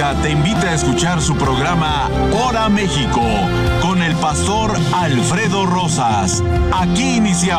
Católica te invita a escuchar su programa Hora México con el pastor Alfredo Rosas. Aquí iniciamos.